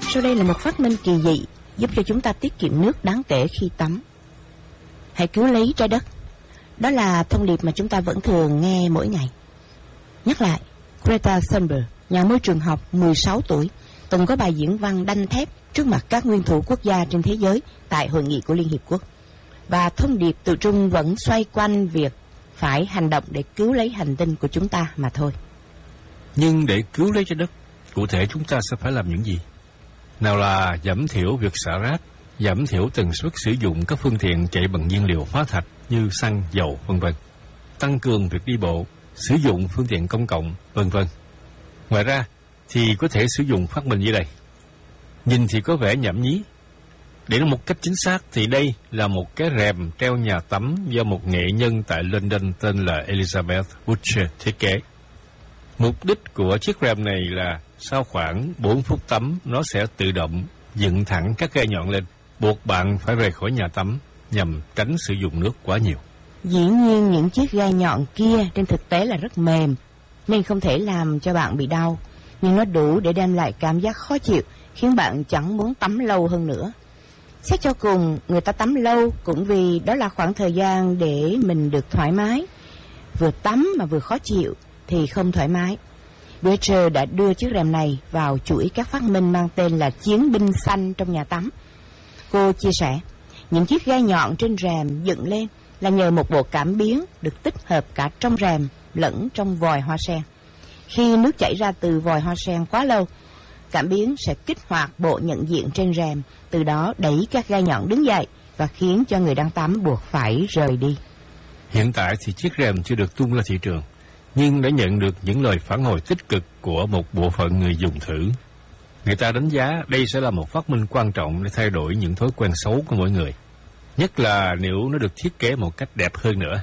Sau đây là một phát minh kỳ dị giúp cho chúng ta tiết kiệm nước đáng kể khi tắm. Hãy cứu lấy trái đất. Đó là thông điệp mà chúng ta vẫn thường nghe mỗi ngày. Nhắc lại, Greta Thunberg, nhà môi trường học 16 tuổi, từng có bài diễn văn đanh thép trước mặt các nguyên thủ quốc gia trên thế giới tại hội nghị của Liên Hiệp Quốc. Và thông điệp tự trung vẫn xoay quanh việc phải hành động để cứu lấy hành tinh của chúng ta mà thôi. Nhưng để cứu lấy trái đất, cụ thể chúng ta sẽ phải làm những gì? Nào là giảm thiểu việc xả rác, giảm thiểu tần suất sử dụng các phương tiện chạy bằng nhiên liệu hóa thạch như xăng, dầu, v.v. Tăng cường việc đi bộ, sử dụng phương tiện công cộng, v.v. Ngoài ra thì có thể sử dụng phát minh dưới đây. Nhìn thì có vẻ nhảm nhí. Để nói một cách chính xác thì đây là một cái rèm treo nhà tắm do một nghệ nhân tại London tên là Elizabeth Butcher thiết kế. Mục đích của chiếc rèm này là sau khoảng 4 phút tắm, nó sẽ tự động dựng thẳng các gai nhọn lên, buộc bạn phải rời khỏi nhà tắm nhằm tránh sử dụng nước quá nhiều. Dĩ nhiên những chiếc gai nhọn kia trên thực tế là rất mềm, nên không thể làm cho bạn bị đau, nhưng nó đủ để đem lại cảm giác khó chịu, khiến bạn chẳng muốn tắm lâu hơn nữa. Xét cho cùng, người ta tắm lâu cũng vì đó là khoảng thời gian để mình được thoải mái. Vừa tắm mà vừa khó chịu thì không thoải mái. Butcher đã đưa chiếc rèm này vào chuỗi các phát minh mang tên là chiến binh xanh trong nhà tắm. Cô chia sẻ, những chiếc gai nhọn trên rèm dựng lên là nhờ một bộ cảm biến được tích hợp cả trong rèm lẫn trong vòi hoa sen. Khi nước chảy ra từ vòi hoa sen quá lâu, cảm biến sẽ kích hoạt bộ nhận diện trên rèm, từ đó đẩy các gai nhọn đứng dậy và khiến cho người đang tắm buộc phải rời đi. Hiện tại thì chiếc rèm chưa được tung ra thị trường, nhưng đã nhận được những lời phản hồi tích cực của một bộ phận người dùng thử. Người ta đánh giá đây sẽ là một phát minh quan trọng để thay đổi những thói quen xấu của mỗi người, nhất là nếu nó được thiết kế một cách đẹp hơn nữa.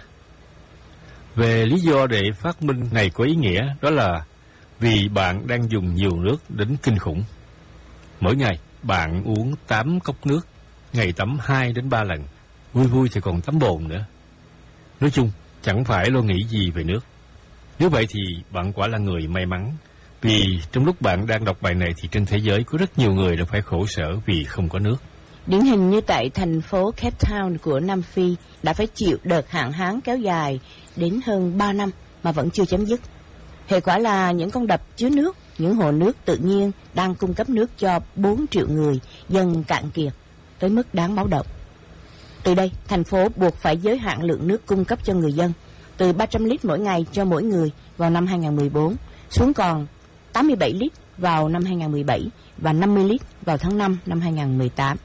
Về lý do để phát minh này có ý nghĩa, đó là vì bạn đang dùng nhiều nước đến kinh khủng. Mỗi ngày bạn uống 8 cốc nước, ngày tắm 2 đến 3 lần, vui thì còn tắm bồn nữa. Nói chung, chẳng phải lo nghĩ gì về nước. Nếu vậy thì bạn quả là người may mắn, vì trong lúc bạn đang đọc bài này thì trên thế giới có rất nhiều người đã phải khổ sở vì không có nước. Điển hình như tại thành phố Cape Town của Nam Phi đã phải chịu đợt hạn hán kéo dài đến hơn 3 năm mà vẫn chưa chấm dứt. Hệ quả là những con đập chứa nước, những hồ nước tự nhiên đang cung cấp nước cho 4 triệu người dần cạn kiệt tới mức đáng báo động. Từ đây, thành phố buộc phải giới hạn lượng nước cung cấp cho người dân từ 300 lít mỗi ngày cho mỗi người vào năm 2014 xuống còn 87 lít vào năm 2017 và 50 lít vào tháng 5 năm 2018.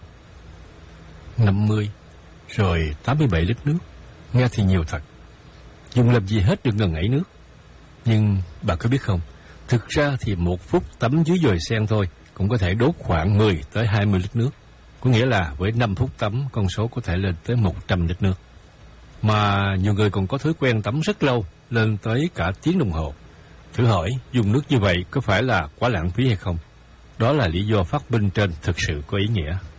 50 rồi 87 lít nước, nghe thì nhiều thật. Dùng làm gì hết được ngần ấy nước. Nhưng bạn có biết không, thực ra thì 1 phút tắm dưới dòi sen thôi cũng có thể đốt khoảng 10 tới 20 lít nước. Có nghĩa là với 5 phút tắm, con số có thể lên tới 100 lít nước. Mà nhiều người còn có thói quen tắm rất lâu, lên tới cả tiếng đồng hồ. Thử hỏi, dùng nước như vậy có phải là quá lãng phí hay không? Đó là lý do phát minh trên thực sự có ý nghĩa.